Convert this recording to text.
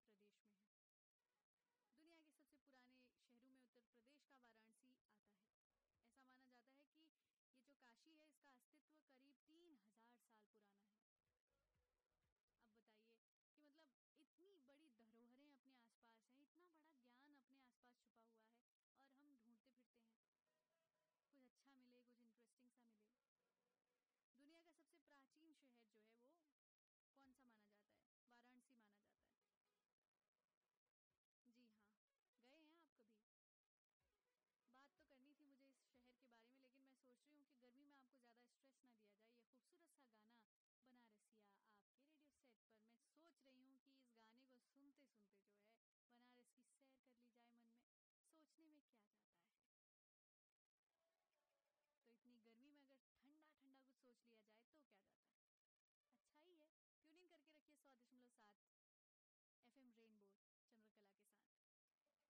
प्रदेश में है। दुनिया के सबसे पुराने शहरों में उत्तर प्रदेश का वाराणसी आता है। ऐसा माना जाता है कि ये जो काशी है इसका अस्तित्व करीब 3000 साल पुराना है। अब बताइए कि मतलब इतनी बड़ी धरोहरें अपने आसपास हैं, इतना बड़ा ज्ञान अपने आसपास छुपा हुआ है और हम ढूंढते फिरते हैं कुछ अच्छा मिले, कुछ इंटरेस्टिंग सा मिले। दुनिया का सबसे प्राचीन शहर जो है वो कौन सा माना जाता है? वाराणसी माना जाता है। जी हाँ, गए हैं आप कभी? बात तो करनी थी मुझे इस शहर के बारे में, लेकिन मैं सोच रही हूँ कि गर्मी में आपको ज़्यादा स्ट्रेस ना दिया जाए। ये खूबसूरत सा गाना बनारसिया आपके रेडियो सेट पर, मैं सोच रही हूँ कि इस गाने को सुनते सुनते जो है बनारस की सैर कर ली जाए मन में। सोचने में क्या जाता है।